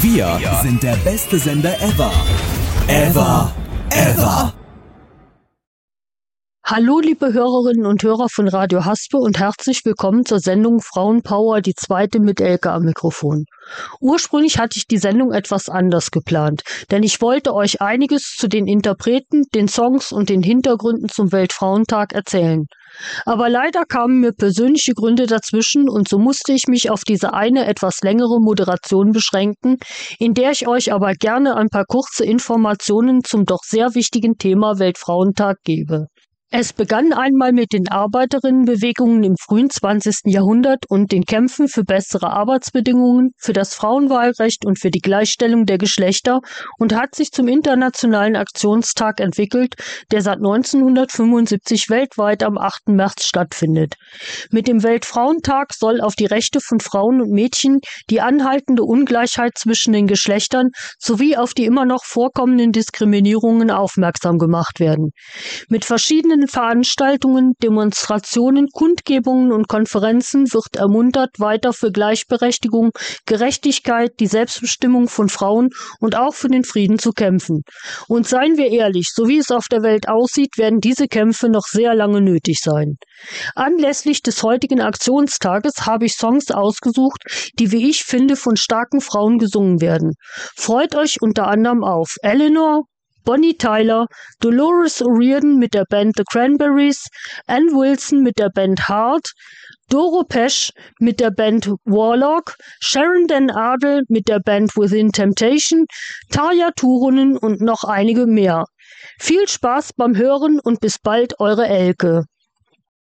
Wir sind der beste Sender ever. Ever. Hallo liebe Hörerinnen und Hörer von Radio Haspe und herzlich willkommen zur Sendung Frauenpower, die zweite mit Elke am Mikrofon. Ursprünglich hatte ich die Sendung etwas anders geplant, denn ich wollte euch einiges zu den Interpreten, den Songs und den Hintergründen zum Weltfrauentag erzählen. Aber leider kamen mir persönliche Gründe dazwischen und so musste ich mich auf diese eine etwas längere Moderation beschränken, in der ich euch aber gerne ein paar kurze Informationen zum doch sehr wichtigen Thema Weltfrauentag gebe. Es begann einmal mit den Arbeiterinnenbewegungen im frühen 20. Jahrhundert und den Kämpfen für bessere Arbeitsbedingungen, für das Frauenwahlrecht und für die Gleichstellung der Geschlechter und hat sich zum Internationalen Aktionstag entwickelt, der seit 1975 weltweit am 8. März stattfindet. Mit dem Weltfrauentag soll auf die Rechte von Frauen und Mädchen, die anhaltende Ungleichheit zwischen den Geschlechtern sowie auf die immer noch vorkommenden Diskriminierungen aufmerksam gemacht werden. Mit verschiedenen Veranstaltungen, Demonstrationen, Kundgebungen und Konferenzen wird ermuntert, weiter für Gleichberechtigung, Gerechtigkeit, die Selbstbestimmung von Frauen und auch für den Frieden zu kämpfen. Und seien wir ehrlich, so wie es auf der Welt aussieht, werden diese Kämpfe noch sehr lange nötig sein. Anlässlich des heutigen Aktionstages habe ich Songs ausgesucht, die, wie ich finde, von starken Frauen gesungen werden. Freut euch unter anderem auf Eleanor, Bonnie Tyler, Dolores O'Riordan mit der Band The Cranberries, Ann Wilson mit der Band Heart, Doro Pesch mit der Band Warlock, Sharon Den Adel mit der Band Within Temptation, Tarja Turunen und noch einige mehr. Viel Spaß beim Hören und bis bald, eure Elke.